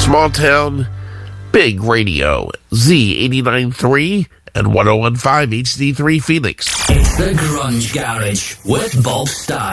Small town, big radio. Z89.3 and 101.5 HD3 Phoenix. It's the Grunge Garage with Bob Stein.